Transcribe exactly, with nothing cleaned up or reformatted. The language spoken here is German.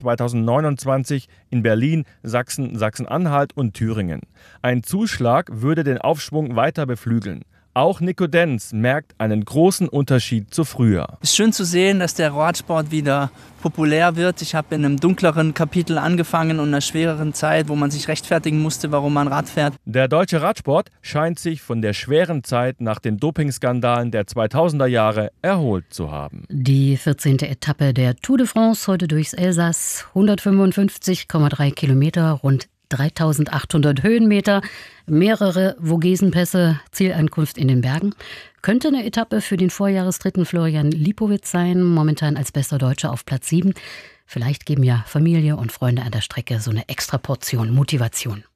zweitausendneunundzwanzig in Berlin, Sachsen, Sachsen-Anhalt und Thüringen. Ein Zuschlag würde den Aufschwung weiter beflügeln. Auch Nico Denz merkt einen großen Unterschied zu früher. Es ist schön zu sehen, dass der Radsport wieder populär wird. Ich habe in einem dunkleren Kapitel angefangen und einer schwereren Zeit, wo man sich rechtfertigen musste, warum man Rad fährt. Der deutsche Radsport scheint sich von der schweren Zeit nach den Dopingskandalen der zweitausender Jahre erholt zu haben. Die vierzehnte Etappe der Tour de France heute durchs Elsass. hundertfünfundfünfzig Komma drei Kilometer, rund dreitausendachthundert Höhenmeter, mehrere Vogesenpässe, Zielankunft in den Bergen. Könnte eine Etappe für den Vorjahresdritten Florian Lipowitz sein, momentan als bester Deutscher auf Platz sieben. Vielleicht geben ja Familie und Freunde an der Strecke so eine extra Portion Motivation.